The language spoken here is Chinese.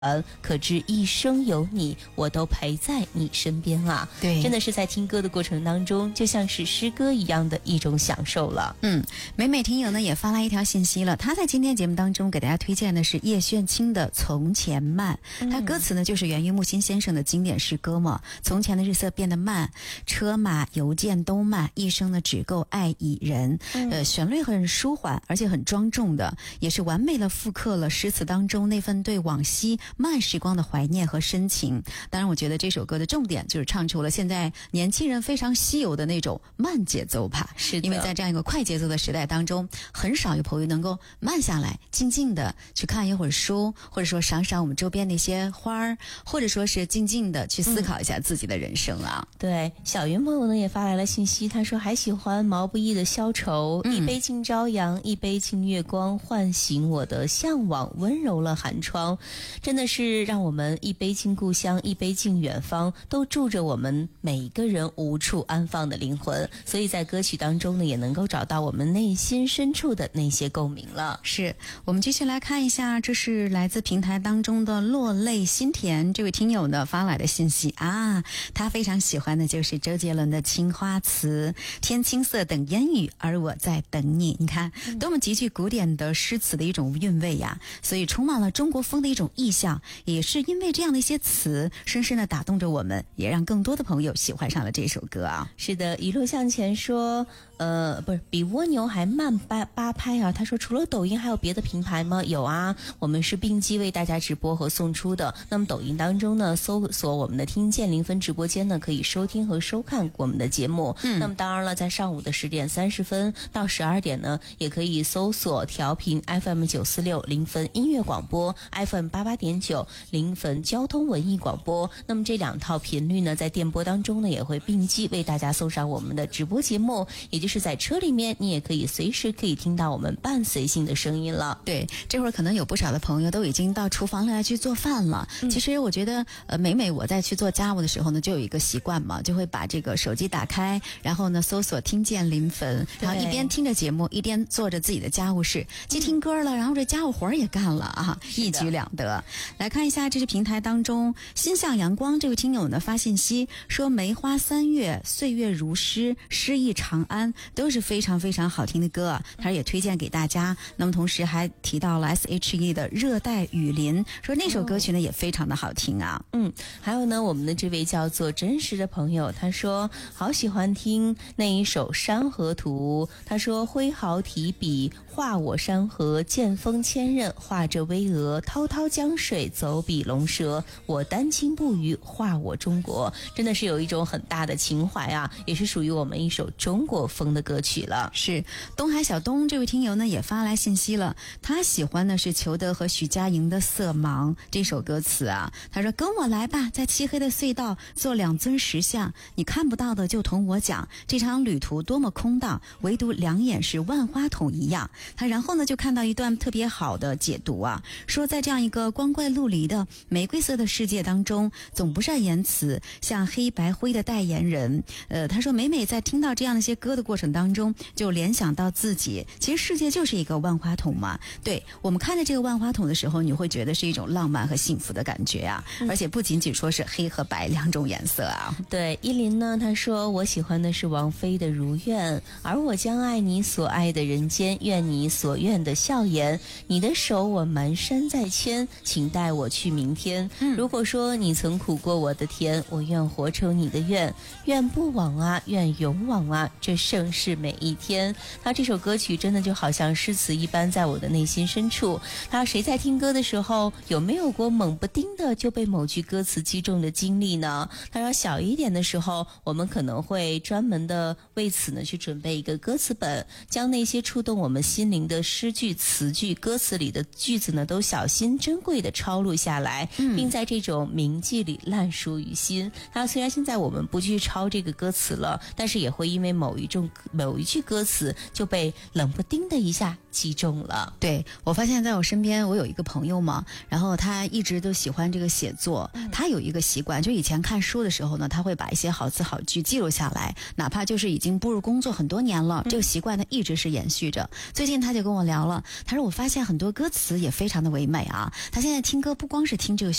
可知一生有你，我都陪在你身边啊。 对， 真的是在听歌的过程当中，就像是诗歌一样的一种享受了。 美美听友呢也发来一条信息了，他在今天节目当中给大家推荐的是叶炫清的《从前慢》，他歌词呢就是源于木心先生的经典诗歌嘛。从前的日色变得慢，车马邮件都慢，一生呢只够爱一人。旋律很舒缓，而且很庄重的，也是完美的复刻了诗词当中那份对往昔慢时光的怀念和深情。当然我觉得这首歌的重点就是唱出了现在年轻人非常稀有的那种慢节奏吧。 是的， 因为在这样一个快节奏的时代当中，很少有朋友能够慢下来静静的去看一会儿书，或者说赏赏我们周边的一些花儿，或者说是静静的去思考一下自己的人生啊。 对，小云朋友呢也发来了信息，他说还喜欢毛不易的消愁，一杯敬朝阳，一杯敬月光，唤醒我的向往，温柔了寒窗。真的是让我们一杯敬故乡，一杯敬远方，都住着我们每一个人无处安放的灵魂。所以在歌曲当中呢，也能够找到我们内心深处的那些共鸣了。 是，我们继续来看一下，这是来自平台当中的落泪心田这位听友呢发来的信息啊，他非常喜欢的就是周杰伦的《青花瓷》，天青色等烟雨，而我在等你。你看多么极具古典的诗词的一种韵味呀，所以充满了中国风的一种意象。也是因为这样的一些词深深的打动着我们，也让更多的朋友喜欢上了这首歌啊。 是的，一路向前说不是比蜗牛还慢八拍啊。他说除了抖音还有别的平台吗？有啊，我们是并机为大家直播和送出的。那么抖音当中呢，搜索我们的听见零分直播间呢，可以收听和收看我们的节目。那么当然了，在上午的10点30分到12点呢，也可以搜索调频 FM 946零分音乐广播， FM 88.9零分交通文艺广播。那么这两套频率呢，在电波当中呢，也会并机为大家送上我们的直播节目，也就是在车里面你也可以随时可以听到我们伴随性的声音了。 对，这会儿可能有不少的朋友都已经到厨房里来去做饭了。其实我觉得每每我在去做家务的时候呢，就有一个习惯嘛，就会把这个手机打开，然后呢搜索听见临汾，然后一边听着节目一边做着自己的家务事，既听歌了，然后这家务活也干了啊，一举两得。来看一下，这是平台当中心向阳光这位听友呢发信息说，梅花三月，岁月如诗，诗意长安，都是非常非常好听的歌啊，他也推荐给大家。那么同时还提到了 SHE 的热带雨林，说那首歌曲呢也非常的好听啊。 还有呢，我们的这位叫做真实的朋友，他说好喜欢听那一首山河图，他说挥毫提笔画我山河，剑锋千仞画着巍峨，滔滔江水走笔龙蛇，我丹青不渝画我中国。真的是有一种很大的情怀啊，也是属于我们一首中国风的歌曲了。 是，东海小东这位听友呢也发来信息了，他喜欢的是裘德和徐佳莹的《色盲》这首歌词啊，他说跟我来吧，在漆黑的隧道做两尊石像，你看不到的就同我讲，这场旅途多么空荡，唯独两眼是万花筒一样。他然后呢就看到一段特别好的解读啊，说在这样一个光怪陆离的玫瑰色的世界当中，总不善言辞，像黑白灰的代言人。他说每每在听到这样的一些歌的过程当中，就联想到自己，其实世界就是一个万花筒嘛。对，我们看着这个万花筒的时候，你会觉得是一种浪漫和幸福的感觉啊，而且不仅仅说是黑和白两种颜色啊。 对，依林呢他说我喜欢的是王菲的如愿，而我将爱你所爱的人间，愿你所愿的笑颜，你的手我蹒跚在牵，请带我去明天。如果说你曾苦过我的甜，我愿活成你的愿，愿不枉啊，愿勇往啊，这盛世每一天。他这首歌曲真的就好像诗词一般，在我的内心深处。他谁在听歌的时候有没有过猛不丁的就被某句歌词击中的经历呢？他说小一点的时候，我们可能会专门的为此呢去准备一个歌词本，将那些触动我们心灵的诗句词句歌词里的句子呢都小心珍贵的抄录下来，并在这种铭记里烂熟于心。他虽然现在我们不去抄这个歌词了，但是也会因为某一种某一句歌词就被冷不丁的一下击中了。 对，我发现在我身边，我有一个朋友嘛，然后他一直都喜欢这个写作，他有一个习惯，就以前看书的时候呢，他会把一些好词好句记录下来，哪怕就是已经步入工作很多年了，这个习惯呢一直是延续着。最近他就跟我聊了，他说我发现很多歌词也非常的唯美啊，他现在听歌不光是听这个